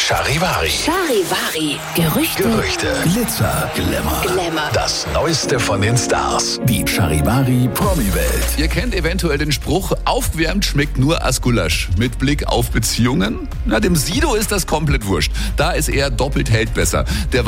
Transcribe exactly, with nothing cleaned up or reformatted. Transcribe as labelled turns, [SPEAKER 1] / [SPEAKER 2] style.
[SPEAKER 1] Charivari.
[SPEAKER 2] Charivari. Gerüchte.
[SPEAKER 1] Gerüchte.
[SPEAKER 3] Glitzer, Glamour.
[SPEAKER 2] Glamour.
[SPEAKER 1] Das Neueste von den Stars.
[SPEAKER 3] Die Charivari Promi-Welt.
[SPEAKER 4] Ihr kennt eventuell den Spruch, aufgewärmt schmeckt nur als Gulasch. Mit Blick auf Beziehungen? Na, dem Sido ist das komplett wurscht. Da ist er doppelt hält besser. Der